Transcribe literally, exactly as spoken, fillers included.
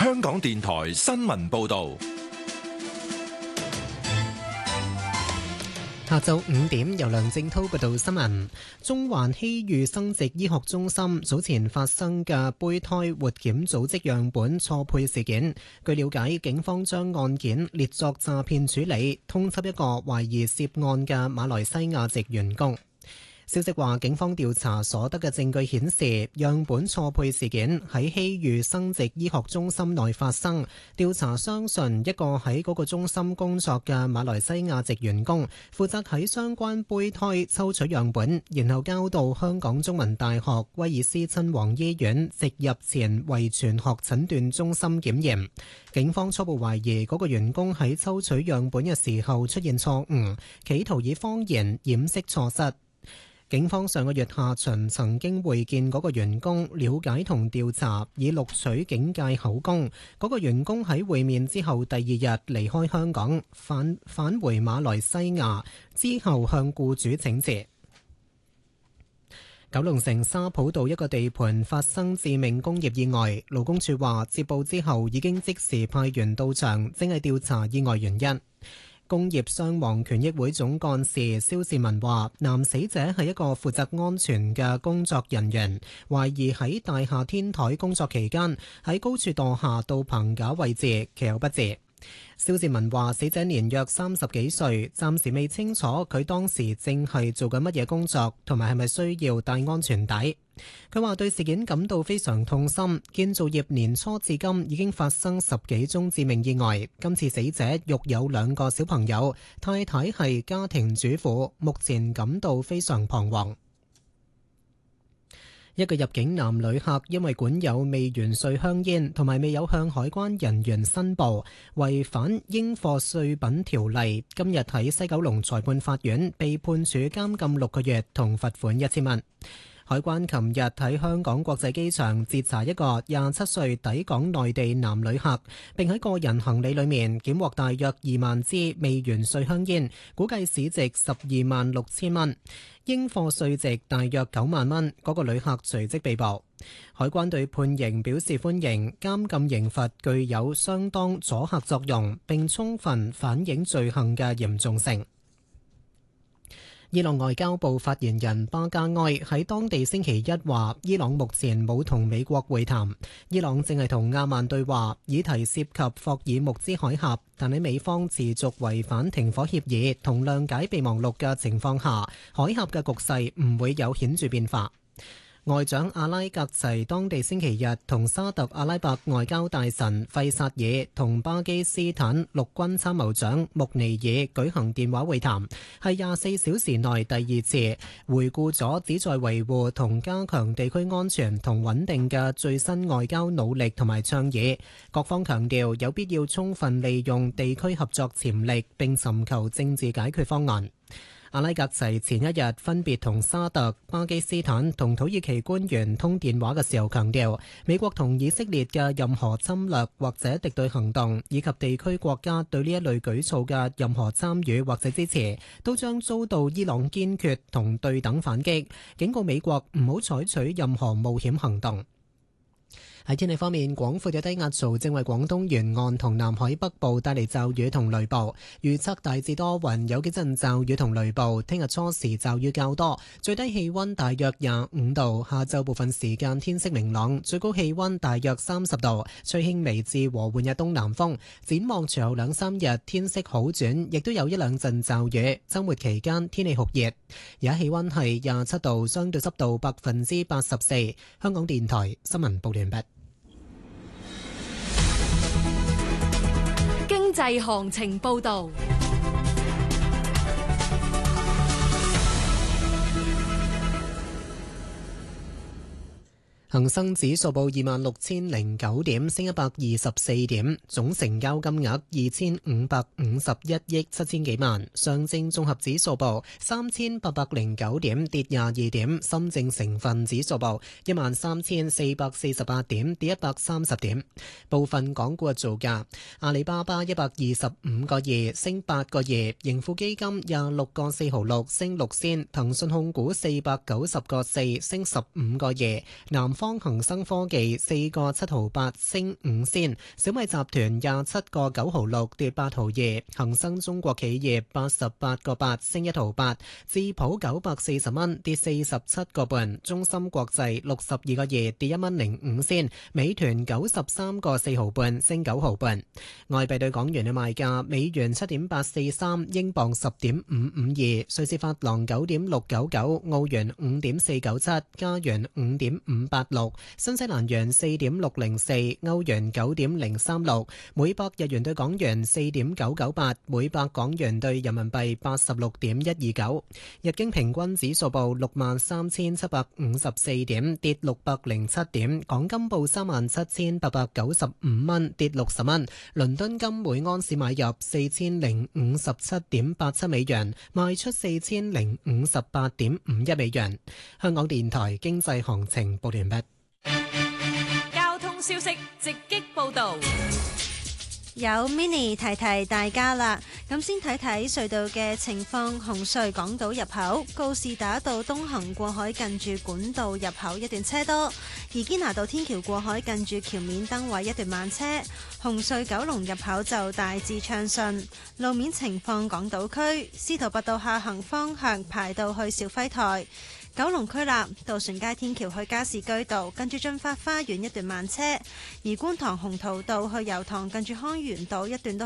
香港電台新聞報道。 下晝五點，由梁正濤報道新聞。中環希裕生殖醫學中心早前發生嘅胚胎活檢組織樣本錯配事件，據了解，警方將案件列作詐騙處理，通緝一個懷疑涉案嘅馬來西亞籍員工。消息話，警方調查所得嘅證據顯示，樣本錯配事件喺希裕生殖醫學中心內發生。調查相信一個喺嗰個中心工作嘅馬來西亞籍員工，負責喺相關胚胎抽取樣本，然後交到香港中文大學威爾斯親王醫院植入前遺傳學診斷中心檢驗。警方初步懷疑嗰個員工喺抽取樣本嘅時候出現錯誤，企圖以謊言掩飾錯失。警方上個月下旬曾經會見嗰個員工，了解同調查，以錄取警戒口供。嗰個員工喺會面之後第二日離開香港，返返回馬來西亞，之後向僱主請辭。九龍城沙浦道一個地盤發生致命工業意外，勞工處話接報之後已經即時派員到場，正係調查意外原因。工業傷亡權益會總幹事蕭志文話，男死者係一個負責安全嘅工作人員，懷疑喺大廈天台工作期間喺高處墮下到棚架位置，其後不治。蕭志文話，死者年約三十幾歲，暫時未清楚佢當時正係做緊乜嘢工作，同埋係咪需要戴安全帶。佢話對事件感到非常痛心，建造業年初至今已經發生十幾宗致命意外，今次死者育有兩個小朋友，太太係家庭主婦，目前感到非常彷徨。一個入境男旅客因為管有未完稅香煙同埋未有向海關人員申報，違反應課稅品條例，今日喺西九龍裁判法院被判處監禁六個月同罰款一千蚊。海關琴日喺香港國際機場截查一個廿七歲抵港內地男旅客，並喺個人行李裏面檢獲大約二萬支未完稅香煙，估計市值十二萬六千蚊，應課稅值大約九萬蚊。嗰個旅客隨即被捕。海關對判刑表示歡迎，監禁刑罰具有相當阻嚇作用，並充分反映罪行嘅嚴重性。伊朗外交部發言人巴加埃喺當地星期一話，伊朗目前冇同美國會談，伊朗正係同阿曼對話，議題涉及霍爾木茲海峽，但喺美方持續違反停火協議同諒解備忘錄嘅情況下，海峽嘅局勢唔會有顯著變化。外長阿拉格齊當地星期日同沙特阿拉伯外交大臣費薩爾同巴基斯坦陸軍參謀長穆尼爾舉行電話會談，係廿四小時內第二次，回顧咗旨在維護同加強地區安全同穩定嘅最新外交努力同埋倡議。各方強調有必要充分利用地區合作潛力，並尋求政治解決方案。阿拉格齊前一日分別同沙特、巴基斯坦同土耳其官員通電話嘅時候強調，美國同以色列嘅任何侵略或者敵對行動，以及地區國家對呢一類舉措嘅任何參與或者支持，都將遭到伊朗堅決同對等反擊，警告美國唔好採取任何冒險行動。喺天氣方面，廣闊嘅低壓槽正為廣東沿岸同南海北部帶嚟驟雨同雷暴，預測大致多雲，有幾陣驟雨同雷暴。聽日初時驟雨較多，最低氣溫大約廿五度。下晝部分時間天色明朗，最高氣溫大約三十度，吹輕微至和緩嘅東南風。展望隨後兩三日天色好轉，亦都有一兩陣驟雨。週末期間天氣酷熱，而家氣溫係廿七度，相對濕度百分之八十四。香港電台新聞報完畢。 經濟行情報道。 恒生指數報二萬六千零九點，升一百二十四點，總成交金額二千五百五十一億七千幾萬。上證綜合指數報三千八百零九點，跌廿二點。深證成分指數報一萬三千四百四十八點，跌一百三十點。部分港股嘅造價：阿里巴巴一百二十五個二，升八個二；盈富基金廿六個四毫六，升六仙；騰訊控股四百九十個四，升十五個二；南方恒生科技四個七毫八升五仙，小米集團廿七個九毫六跌八毫二，恒生中國企業八十八個八升一毫八，智普九百四十蚊跌四十七個半，中芯國際六十二個二跌一蚊零五仙，美團九十三個四毫半升九毫半。外幣對港元嘅賣價：美元七點八四三，英鎊十點五五二，瑞士法郎九點六九九，澳元五點四九七，加元五點五八六，新西蘭元四點六零四，歐元九點零三六，每百日元對港元四點九九八，每百港元對人民幣八十六點一二九。日經平均指數報六萬三千七百五十四點，跌六百零七點。港金報三萬七千八百九十五蚊，跌六十蚊。倫敦金每安士買入四千零五十七點八七美元，賣出四千零五十八點五一美元。香港電台經濟行情報完畢。 交通消息直擊報道。 有 Mini 提提大家啦，咁先睇睇隧道嘅情況。紅隧港島入口告士打道東行過海近住管道入口一段車多，而堅拿道天橋過海近住橋面燈位一段慢車。紅隧九龍入口就大致暢順。路面情況，港島區司徒拔道下行方向排到去肇輝台。九龍區立渡船街天橋去加士居道，跟住進發花園一段慢車；而觀塘鴻圖道去油塘，近住康園道一段都